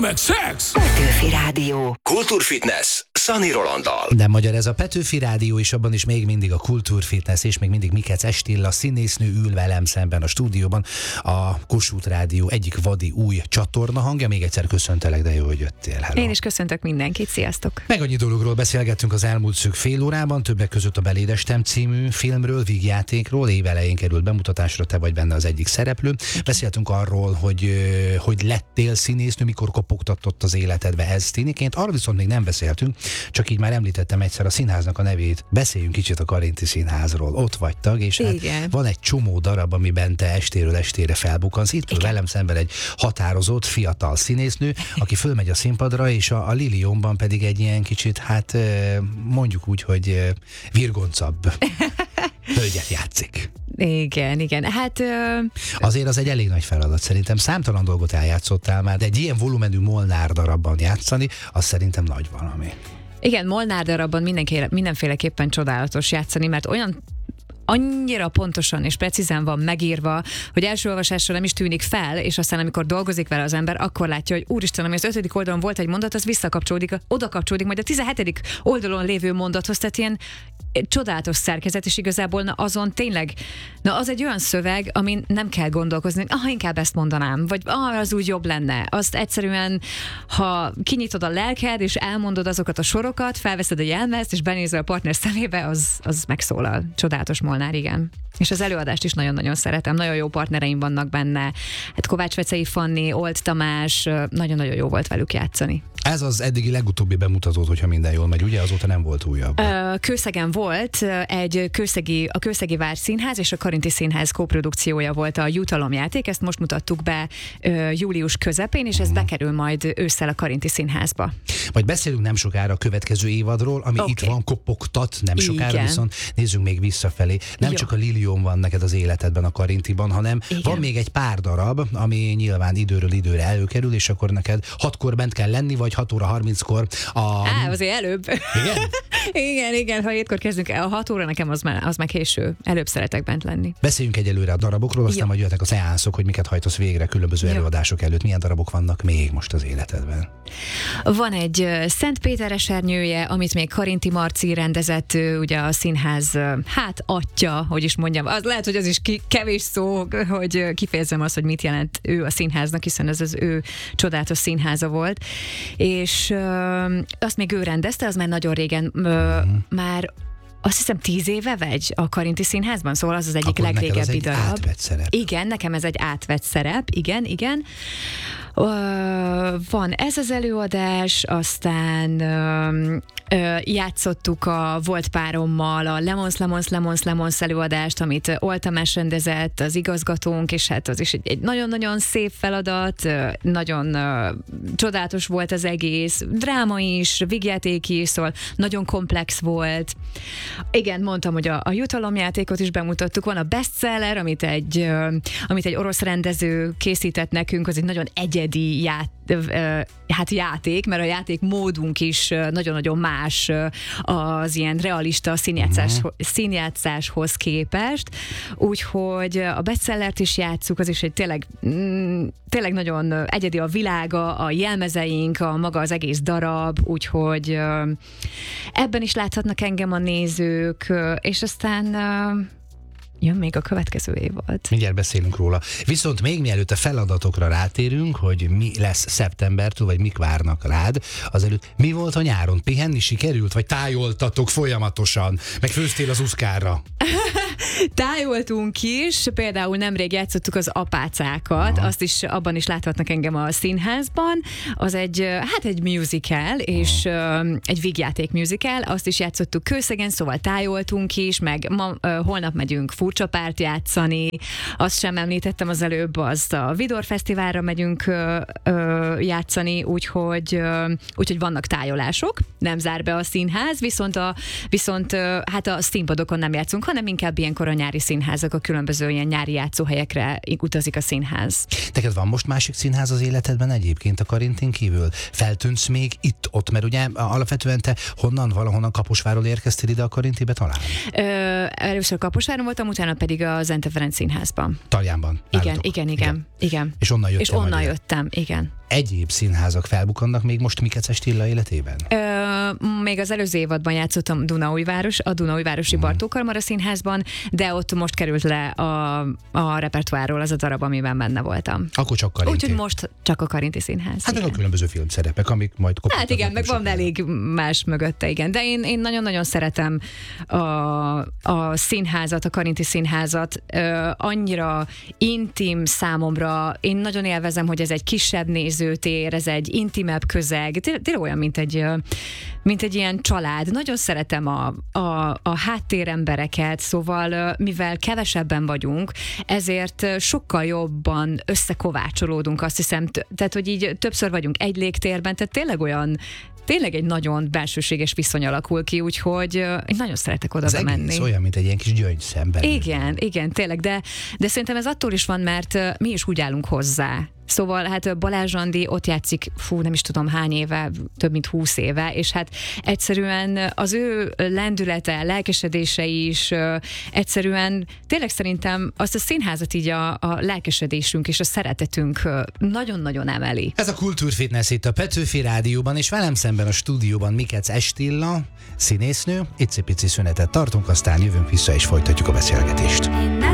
meg szex! Petőfi Rádió. Kultúrfitness Szani Rolanddal. De magyar ez a Petőfi Rádió, és abban is még mindig a Kultúrfitness, és még mindig Mikec Estilla színésznő ül velem szemben a stúdióban. A Kossuth Rádió egyik vadi új csatorna hangja. Még egyszer köszöntelek, de jó, hogy jöttél. Hello. Én is köszöntök mindenkit, sziasztok! Meg annyi dologról beszélgettünk az elmúlt szűk fél órában, többek között a Belédestem című filmről, vígjátékról, évelején került bemutatásra, te vagy benne az egyik szereplő. Beszéltünk arról, hogy lettél színésznő, mikor kopogtatott az életedbe ez tiniként. Arról viszont még nem beszéltünk, csak így már említettem egyszer a színháznak a nevét. Beszéljünk kicsit a Karinti Színházról. Ott vagy tag, és hát van egy csomó darab, amiben te estéről estére felbukkansz. Itt ül velem szemben egy határozott, fiatal színésznő, aki fölmegy a színpadra, és a Liliomban pedig egy ilyen kicsit, hát mondjuk úgy, hogy virgoncabb hölgyet játszik. Igen. Hát... Azért az egy elég nagy feladat szerintem. Számtalan dolgot eljátszottál már, de egy ilyen volumenű Molnár darabban játszani, az szerintem nagy valami. Igen, Molnár darabban mindenféleképpen csodálatos játszani, mert annyira pontosan és precízen van megírva, hogy első olvasásra nem is tűnik fel, és aztán amikor dolgozik vele az ember, akkor látja, hogy úristen, ami az 5. oldalon volt egy mondat, az visszakapcsolódik, oda kapcsolódik majd a 17. oldalon lévő mondathoz, tehát ilyen csodálatos szerkezet, és igazából azon tényleg, az egy olyan szöveg, amin nem kell gondolkozni, hogy inkább ezt mondanám, vagy az úgy jobb lenne. Azt egyszerűen, ha kinyitod a lelked, és elmondod azokat a sorokat, felveszed a jelmezt, és benézel a partner szemébe, az megszólal. Csodálatos Molnár, igen. És az előadást is nagyon-nagyon szeretem, nagyon jó partnereim vannak benne. Hát Kovács Vecei Fanni, Old Tamás, nagyon-nagyon jó volt velük játszani. Ez az eddigi legutóbbi bemutatód, hogyha minden jól megy, ugye? Azóta nem volt újabb. Kőszegen volt a Kőszegi Várszínház és a Karinti Színház koprodukciója volt a Jutalomjáték, ezt most mutattuk be július közepén, és ez bekerül majd ősszel a Karinti Színházba. Majd beszélünk nem sokára a következő évadról, ami itt van, kopogtat nem sokára, igen. Viszont nézzünk még visszafelé. Nem csak a Lilium van neked az életedben a Karintiban, hanem van még egy pár darab, ami nyilván időről időre előkerül, és akkor neked 6-kor bent kell lenni, vagy 6 óra 30-kor azért előbb. Igen? igen, ha 7-kor kezdünk, a 6 óra nekem az már késő. Előbb szeretek bent lenni. Beszéljünk egyelőre a darabokról, aztán majd jöhetnek a szeánszok, hogy miket hajtasz végre különböző előadások előtt. Milyen darabok vannak még most az életedben? Van egy Szent Péter esernyője, amit még Karinti Marci rendezett, ugye a színház, atya, hogy is mondjam. Az lehet, hogy az is kevés szó, hogy kifejezzem azt, hogy mit jelent ő a színháznak, hiszen ez az ő csodálatos színháza volt. És azt még ő rendezte, az már nagyon régen, már azt hiszem 10 éve vagy a Karinti Színházban, szóval az egyik legrégebbi darab. Átvett szerep. Igen, nekem ez egy átvett szerep, igen. Van ez az előadás, aztán játszottuk a volt párommal a Lemons előadást, amit Old Tamás rendezett, az igazgatónk, és hát az is egy nagyon-nagyon szép feladat, nagyon csodálatos volt az egész, dráma is, vígjáték is, szóval nagyon komplex volt. Igen, mondtam, hogy a Jutalomjátékot is bemutattuk, van a Bestseller, amit egy orosz rendező készített nekünk, az egy nagyon egyedi játék, mert a játék módunk is nagyon-nagyon más az ilyen realista színjátszáshoz képest, úgyhogy a Bestsellert is játsszuk, az is egy tényleg nagyon egyedi a világa, a jelmezeink, a maga az egész darab, úgyhogy ebben is láthatnak engem a nézők, és aztán jön még a következő évad. Mindjárt beszélünk róla. Viszont még mielőtt a feladatokra rátérünk, hogy mi lesz szeptembertől, vagy mik várnak rád, azelőtt mi volt a nyáron? Pihenni sikerült, vagy tájoltatok folyamatosan? Meg főztél az uszkárra? Tájoltunk is, például nemrég játszottuk az Apácákat, abban is láthatnak engem a színházban. Az egy musical, és egy vígjáték musical, azt is játszottuk Kőszegen, szóval tájoltunk is, meg holnap megyünk Furcsa Párt játszani, azt sem említettem az előbb, azt a Vidor Fesztiválra megyünk játszani, úgyhogy vannak tájolások, nem zár be a színház, viszont a színpadokon nem játszunk, hanem inkább ilyenkor a nyári színházak, a különböző ilyen nyári játszóhelyekre utazik a színház. Neked van most másik színház az életedben egyébként a Karintin kívül? Feltűnsz még itt-ott? Mert ugye alapvetően te valahonnan Kaposvárról érkeztél ide a Karintibe talán? Először Kaposváron voltam, utána pedig a Zente Ferenc Színházban. Taljánban. Igen. És onnan jöttem, igen. Egyéb színházak felbukannak még most Mikecz Tilla életében? Még az előző évadban játszottam a Dunaújvárosi Bartók Kamara Színházban, de ott most került le a repertoárról az a darab, amiben benne voltam. Akkor csak Karinti. Úgyhogy most csak a Karinti Színház. Hát meg a különböző filmszerepek, amik majd hát igen, meg van elég más mögötte, igen. De én nagyon-nagyon szeretem a színházat, a Karinti Színházat. Annyira intim számomra. Én nagyon élvezem, hogy ez egy kisebb nézőtér, ez egy intimebb közeg. Tényleg olyan, mint egy ilyen család. Nagyon szeretem a háttérembereket, szóval mivel kevesebben vagyunk, ezért sokkal jobban összekovácsolódunk, azt hiszem. Tehát, hogy így többször vagyunk egy légtérben, tehát tényleg egy nagyon bensőséges viszony alakul ki, úgyhogy én nagyon szeretek oda bemenni. Ez olyan, mint egy ilyen kis gyöngyszemben. Igen, tényleg, de szerintem ez attól is van, mert mi is úgy állunk hozzá. Szóval hát Balázs Andi ott játszik, nem is tudom hány éve, több mint 20 éve, és hát egyszerűen az ő lendülete, lelkesedése is egyszerűen tényleg szerintem azt a színházat így a lelkesedésünk és a szeretetünk nagyon-nagyon emeli. Ez a Kultúrfitness itt a Petőfi Rádióban, és velem szemben a stúdióban Mikecz Tilla, színésznő. Icipici szünetet tartunk, aztán jövünk vissza és folytatjuk a beszélgetést.